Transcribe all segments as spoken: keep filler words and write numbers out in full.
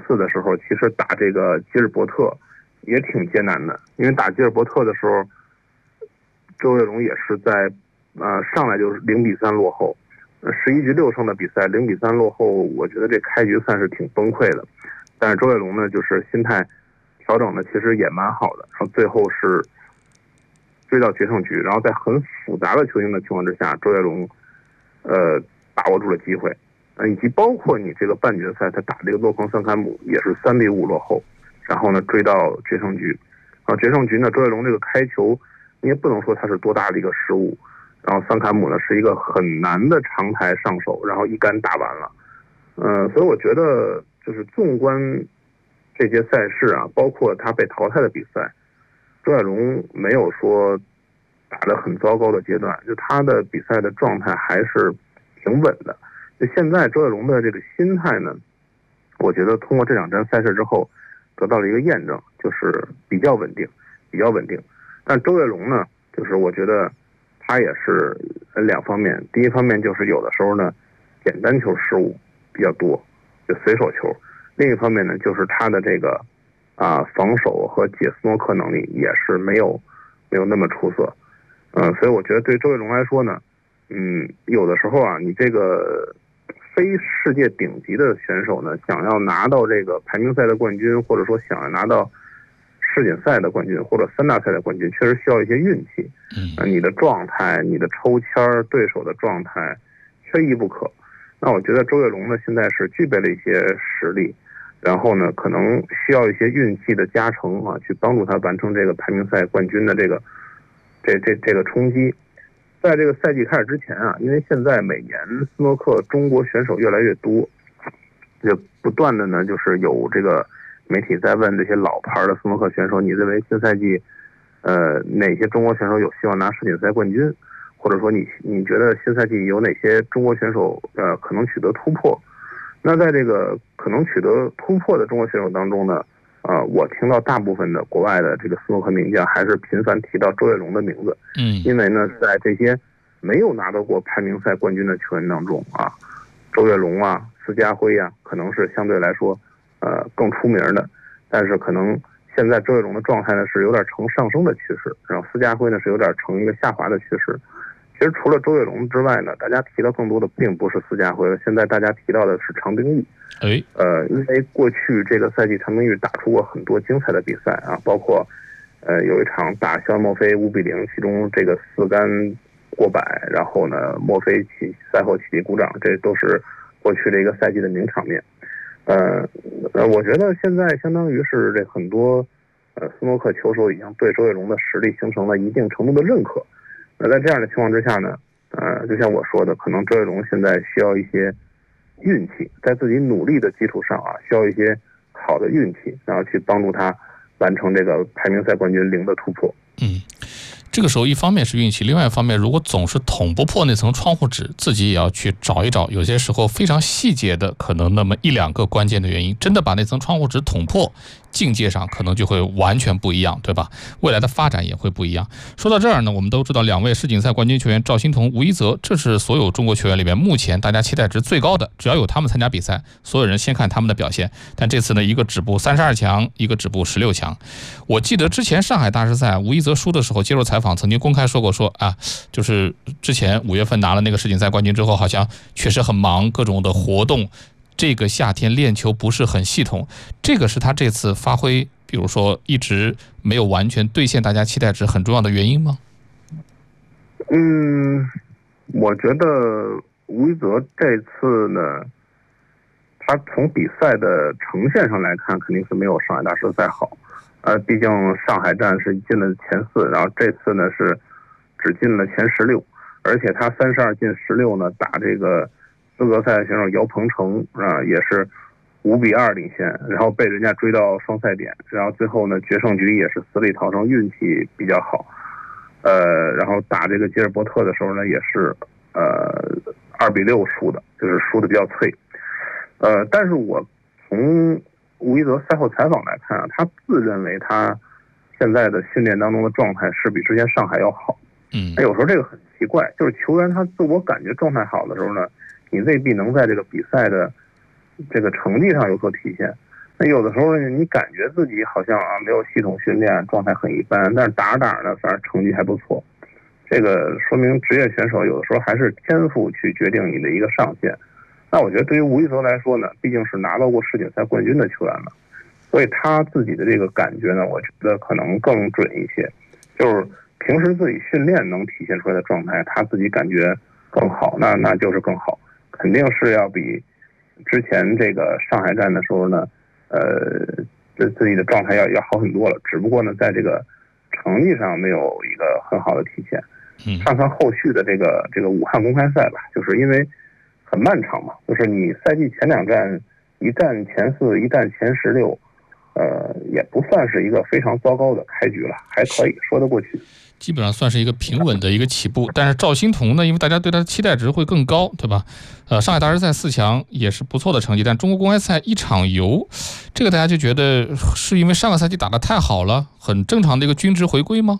次的时候，其实打这个吉尔伯特也挺艰难的，因为打吉尔伯特的时候，周跃龙也是在呃上来就是零比三落后，十一局六胜的比赛零比三落后，我觉得这开局算是挺崩溃的。但是周跃龙呢，就是心态调整的其实也蛮好的，然后最后是追到决胜局，然后在很复杂的球形的情况之下，周跃龙呃把握住了机会，呃以及包括你这个半决赛他打这个洛彭桑坎姆也是三比五落后，然后呢追到决胜局，然后决胜局呢周跃龙这个开球你也不能说他是多大的一个失误，然后桑坎姆呢是一个很难的长台上手，然后一杆打完了，呃所以我觉得就是纵观这些赛事啊，包括他被淘汰的比赛，周跃龙没有说打得很糟糕的阶段，就他的比赛的状态还是挺稳的。就现在周跃龙的这个心态呢，我觉得通过这两站赛事之后得到了一个验证，就是比较稳定，比较稳定。但周跃龙呢，就是我觉得他也是两方面，第一方面就是有的时候呢，简单球失误比较多，就随手球；另一方面呢，就是他的这个啊防守和解斯诺克能力也是没有没有那么出色。嗯、呃，所以我觉得对周跃龙来说呢，嗯，有的时候啊，你这个非世界顶级的选手呢，想要拿到这个排名赛的冠军，或者说想要拿到世锦赛的冠军或者三大赛的冠军，确实需要一些运气。嗯、呃，你的状态、你的抽签、对手的状态，缺一不可。那我觉得周跃龙呢，现在是具备了一些实力，然后呢，可能需要一些运气的加成啊，去帮助他完成这个排名赛冠军的这个这这这个冲击。在这个赛季开始之前啊，因为现在每年斯诺克中国选手越来越多，就不断的呢就是有这个媒体在问这些老牌的斯诺克选手，你认为新赛季呃哪些中国选手有希望拿世锦赛冠军，或者说你你觉得新赛季有哪些中国选手呃可能取得突破？那在这个可能取得突破的中国选手当中呢，呃，我听到大部分的国外的这个斯诺克名将还是频繁提到周跃龙的名字。嗯，因为呢，在这些没有拿到过排名赛冠军的球员当中啊，周跃龙啊、斯家辉啊，可能是相对来说呃更出名的。但是可能现在周跃龙的状态呢是有点呈上升的趋势，然后斯家辉呢是有点呈一个下滑的趋势。其实除了周跃龙之外呢，大家提到更多的并不是斯家辉了，现在大家提到的是常冰玉。哎，呃，因为过去这个赛季常冰玉打出过很多精彩的比赛啊，包括呃有一场打肖莫菲五比零，其中这个四杆过百，然后呢莫菲起赛后起立鼓掌，这都是过去这个赛季的名场面。呃呃，我觉得现在相当于是这很多呃斯诺克球手已经对周跃龙的实力形成了一定程度的认可。那在这样的情况之下呢，呃，就像我说的，可能周跃龙现在需要一些运气，在自己努力的基础上啊，需要一些好的运气，然后去帮助他完成这个排名赛冠军零的突破。 嗯，这个时候一方面是运气，另外一方面如果总是捅不破那层窗户纸，自己也要去找一找，有些时候非常细节的可能那么一两个关键的原因，真的把那层窗户纸捅破，境界上可能就会完全不一样，对吧？未来的发展也会不一样。说到这儿呢，我们都知道两位世锦赛冠军球员赵心童、吴一泽，这是所有中国球员里面目前大家期待值最高的，只要有他们参加比赛，所有人先看他们的表现。但这次呢，一个止步三十二强，一个止步十六强。我记得之前上海大师赛吴一泽输的时候接受采访曾经公开说过，说啊，就是之前五月份拿了那个世锦赛冠军之后，好像确实很忙，各种的活动，这个夏天练球不是很系统，这个是他这次发挥比如说一直没有完全兑现大家期待值很重要的原因吗？ 嗯，我觉得吴一泽这次呢，他从比赛的呈现上来看肯定是没有上海大师赛好，呃，毕竟上海站是进了前四，然后这次呢是只进了前十六，而且他三十二进十六呢，打这个资格赛选手姚鹏程啊，也是五比二领先，然后被人家追到双赛点，然后最后呢决胜局也是死里逃生，运气比较好。呃，然后打这个吉尔伯特的时候呢，也是呃二比六输的，就是输的比较脆。呃，但是我从吴一泽赛后采访来看啊，他自认为他现在的训练当中的状态是比之前上海要好。嗯，有时候这个很奇怪，就是球员他自我感觉状态好的时候呢，你未必能在这个比赛的这个成绩上有所体现。 那有的时候呢，你感觉自己好像啊没有系统训练，状态很一般，但是打着打着呢，反正成绩还不错。这个说明职业选手有的时候还是天赋去决定你的一个上限。那我觉得对于吴一泽来说呢，毕竟是拿到过世锦赛冠军的球员了，所以他自己的这个感觉呢，我觉得可能更准一些。就是平时自己训练能体现出来的状态，他自己感觉更好，那那就是更好，肯定是要比之前这个上海站的时候呢，呃，自自己的状态要要好很多了。只不过呢，在这个成绩上没有一个很好的体现。看看后续的这个这个武汉公开赛吧，就是因为很漫长嘛，就是你赛季前两站一站前四，一站前十六，呃，也不算是一个非常糟糕的开局了，还可以说得过去。 基本上算是一个平稳的一个起步，但是赵心童呢，因为大家对他的期待值会更高，对吧？呃，上海大师赛四强也是不错的成绩，但中国公开赛一场游，这个大家就觉得是因为上个赛季打得太好了，很正常的一个均值回归吗？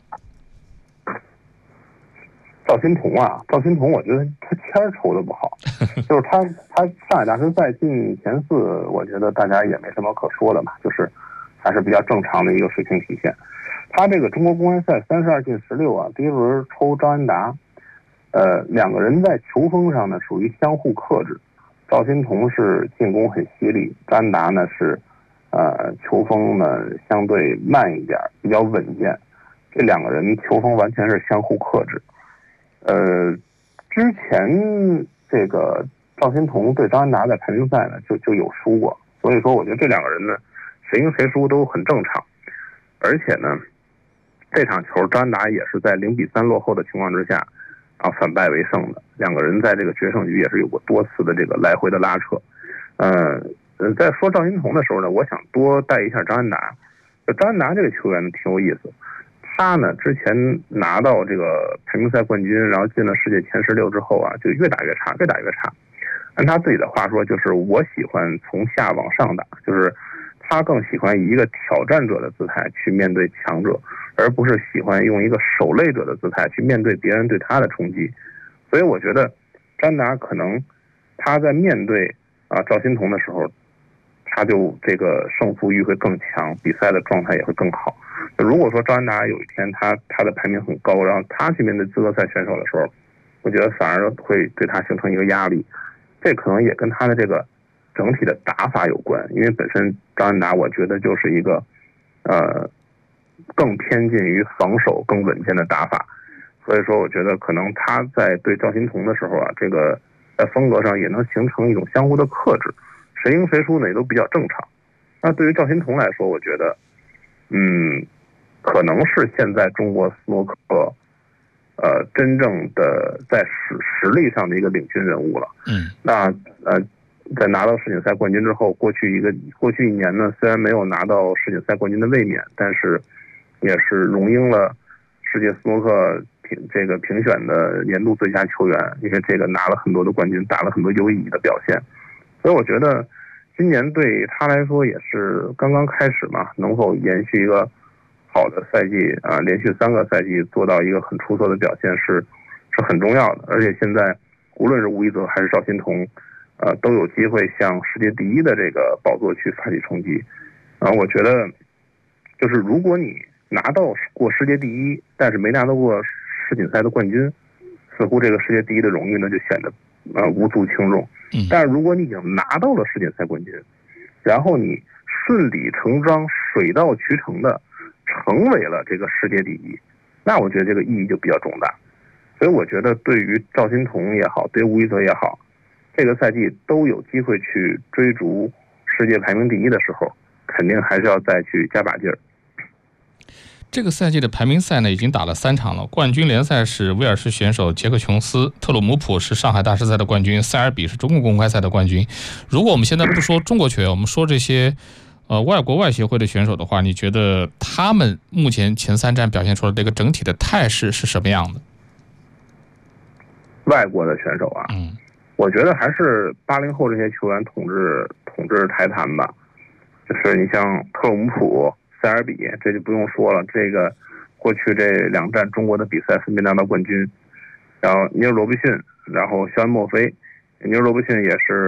赵心童啊，赵心童，我觉得他签儿抽的不好，就是他他上海大师赛进前四，我觉得大家也没什么可说的嘛，就是还是比较正常的一个水平体现。他这个中国公开赛三十二进十六啊，第一轮抽张安达，呃，两个人在球风上呢属于相互克制。赵心童是进攻很犀利，张安达呢是呃球风呢相对慢一点，比较稳健。这两个人球风完全是相互克制。呃，之前这个赵心童对张安达在排名赛呢就就有输过，所以说我觉得这两个人呢谁赢谁输都很正常。而且呢，这场球张安达也是在零比三落后的情况之下，然后反败为胜的。两个人在这个决胜局也是有过多次的这个来回的拉扯。呃，在说赵心童的时候呢，我想多带一下张安达。张安达这个球员呢挺有意思。他呢，之前拿到这个排名赛冠军，然后进了世界前十六之后啊，就越打越差，越打越差。按他自己的话说，就是我喜欢从下往上打，就是他更喜欢以一个挑战者的姿态去面对强者，而不是喜欢用一个守擂者的姿态去面对别人对他的冲击。所以我觉得张达可能他在面对啊赵心童的时候，他就这个胜负欲会更强，比赛的状态也会更好。如果说张安达有一天他他的排名很高，然后他去面对资格赛选手的时候，我觉得反而会对他形成一个压力。这可能也跟他的这个整体的打法有关，因为本身张安达我觉得就是一个呃更偏近于防守、更稳健的打法，所以说我觉得可能他在对赵心童的时候啊，这个在风格上也能形成一种相互的克制，谁赢谁输呢也都比较正常。那对于赵心童来说，我觉得嗯。可能是现在中国斯诺克，呃，真正的在实实力上的一个领军人物了。 嗯， 那呃，在拿到世锦赛冠军之后，过去一个过去一年呢，虽然没有拿到世锦赛冠军的卫冕，但是也是荣膺了世界斯诺克评这个评选的年度最佳球员，因为这个拿了很多的冠军，打了很多有意义的表现。所以我觉得今年对他来说也是刚刚开始嘛，能否延续一个好的赛季啊，连续三个赛季做到一个很出色的表现是是很重要的。而且现在无论是吴一泽还是赵心童，呃，都有机会向世界第一的这个宝座去发起冲击。啊，我觉得就是如果你拿到过世界第一，但是没拿到过世锦赛的冠军，似乎这个世界第一的荣誉呢就显得呃无足轻重。但是如果你已经拿到了世锦赛冠军，然后你顺理成章、水到渠成的成为了这个世界第一，那我觉得这个意义就比较重大。所以我觉得对于赵心童也好，对于吴一泽也好，这个赛季都有机会去追逐世界排名第一的时候，肯定还是要再去加把劲儿。 这个赛季的排名赛呢，已经打了三场了。冠军联赛是威尔士选手杰克琼斯，特鲁姆普是上海大师赛的冠军，塞尔比是中国公开赛的冠军。如果我们现在不说中国球员，我们说这些呃外国外协会的选手的话，你觉得他们目前前三站表现出来的这个整体的态势是什么样的？ 外国的选手啊， 嗯， 我觉得还是八零后这些球员统治统治台坛吧。就是你像特鲁姆普、塞尔比，这就不用说了。这个过去这两站中国的比赛分别拿到冠军，然后尼尔罗伯逊，然后肖恩莫菲。尼尔罗伯逊也是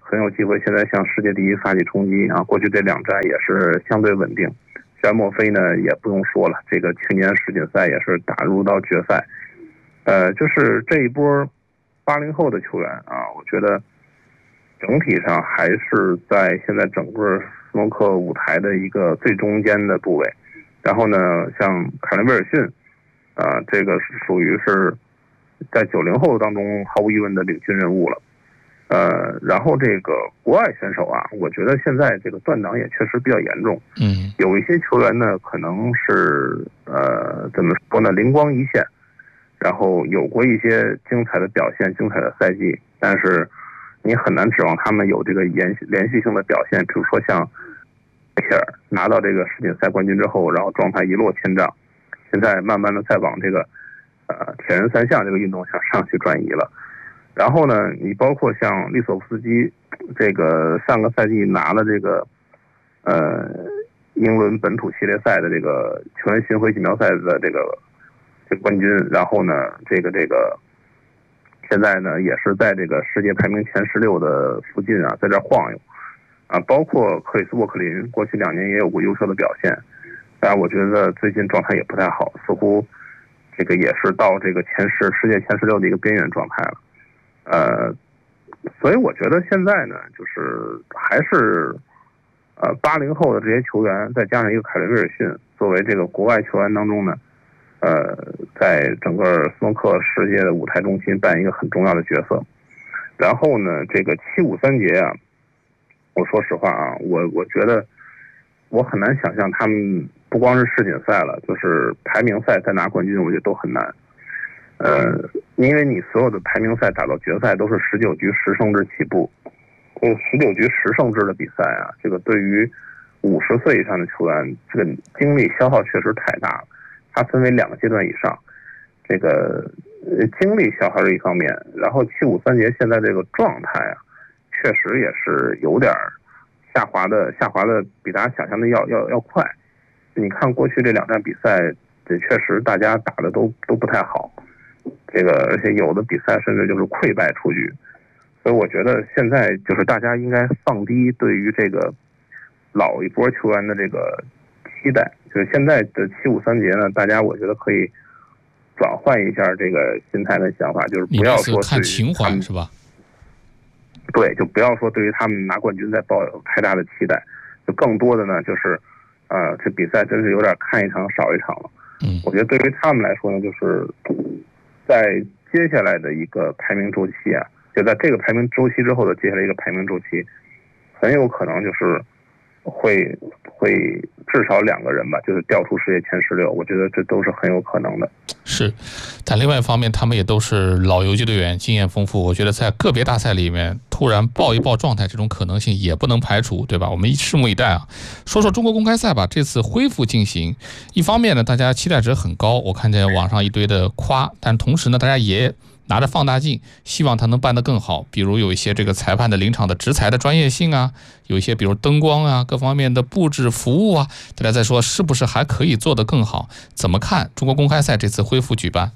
很有机会现在向世界第一发起冲击啊！过去这两站也是相对稳定。像墨菲呢也不用说了，这个去年世锦赛也是打入到决赛。呃，就是这一波八零后的球员啊，我觉得整体上还是在现在整个斯诺克舞台的一个最中间的部位。然后呢，像凯伦威尔逊，啊、呃，这个是属于是在九零后当中毫无疑问的领军人物了。呃，然后这个国外选手啊，我觉得现在这个断档也确实比较严重。 嗯， 有一些球员呢，可能是呃怎么说呢，灵光一现，然后有过一些精彩的表现、精彩的赛季，但是你很难指望他们有这个连连续性的表现。比如说像切尔拿到这个世锦赛冠军之后，然后状态一落千丈，现在慢慢的在往这个呃铁人三项这个运动向上去转移了。然后呢，你包括像利索夫斯基，这个上个赛季拿了这个呃英伦本土系列赛的这个球员巡回锦标赛的这个这个冠军，然后呢，这个这个现在呢也是在这个世界排名前十六的附近啊，在这晃悠啊。包括克里斯沃克林，过去两年也有过优秀的表现，但我觉得最近状态也不太好，似乎这个也是到这个前十世界前十六的一个边缘状态了。呃，所以我觉得现在呢，就是还是呃八零后的这些球员，再加上一个凯伦威尔逊，作为这个国外球员当中呢，呃，在整个斯诺克世界的舞台中心扮演一个很重要的角色。然后呢，这个七五三节啊，我说实话啊，我我觉得我很难想象他们不光是世锦赛了，就是排名赛再拿冠军，我觉得都很难。呃，因为你所有的排名赛打到决赛都是十九局十胜制起步，这个十九局十胜制的比赛啊，这个对于五十岁以上的球员，这个精力消耗确实太大了。它分为两个阶段以上，这个精力消耗是一方面，然后七五三节现在这个状态啊，确实也是有点下滑的，下滑的比大家想象的要要要快。你看过去这两站比赛，这确实大家打的都都不太好。这个而且有的比赛甚至就是溃败出局，所以我觉得现在就是大家应该放低对于这个老一波球员的这个期待，就是现在的七五三节呢，大家我觉得可以转换一下这个心态跟想法，就是不要说看情怀是吧？ 对，就不要说对于他们拿冠军再抱有太大的期待，就更多的呢就是呃这比赛真是有点看一场少一场了。 嗯， 我觉得对于他们来说呢，就是在接下来的一个排名周期啊，就在这个排名周期之后的接下来一个排名周期，很有可能就是会会至少两个人吧，就是掉出世界前十六，我觉得这都是很有可能的。 是，但另外一方面，他们也都是老游击队员，经验丰富。我觉得在个别大赛里面突然爆一爆状态，这种可能性也不能排除，对吧？我们拭目以待啊。说说中国公开赛吧，这次恢复进行，一方面呢，大家期待值很高，我看见网上一堆的夸，但同时呢，大家也拿着放大镜，希望他能办得更好。比如有一些这个裁判的临场的执裁的专业性啊，有一些比如灯光啊，各方面的布置服务啊，大家在说是不是还可以做得更好？怎么看中国公开赛这次恢复举办？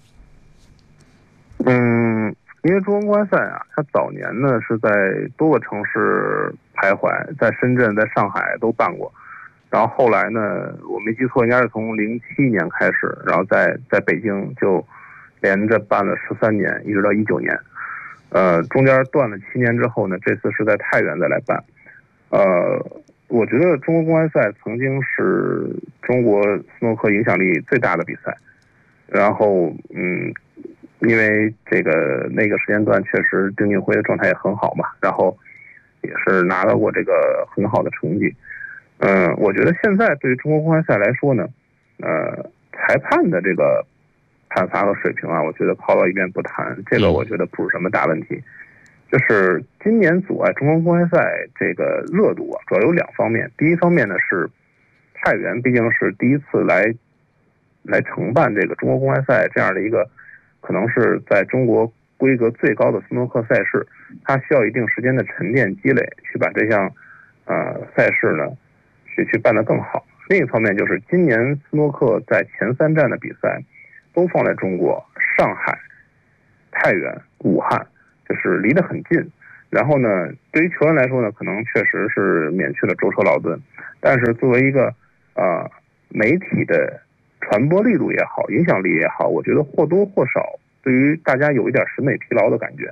嗯，因为中国公开赛啊，它早年呢是在多个城市徘徊，在深圳、在上海都办过，然后后来呢，我没记错，应该是从零七年开始，然后在在北京就连着办了十三年，一直到一九年，呃，中间断了七年之后呢，这次是在太原再来办。呃，我觉得中国公开赛曾经是中国斯诺克影响力最大的比赛，然后嗯，因为这个那个时间段确实丁俊晖的状态也很好嘛，然后也是拿到过这个很好的成绩。嗯、呃，我觉得现在对于中国公开赛来说呢，呃，裁判的这个判罚和水平啊，我觉得抛到一边不谈，这个我觉得不是什么大问题。就是今年阻碍中国公开赛这个热度啊，主要有两方面。第一方面呢是太原毕竟是第一次来来承办这个中国公开赛这样的一个可能是在中国规格最高的斯诺克赛事，它需要一定时间的沉淀积累，去把这项呃赛事呢去去办得更好。另一方面就是今年斯诺克在前三站的比赛都放在中国上海、太原、武汉，就是离得很近， 然后呢，对于球员来说呢，可能确实是免去了舟车劳顿，但是作为一个呃媒体的传播力度也好，影响力也好，我觉得或多或少对于大家有一点审美疲劳的感觉。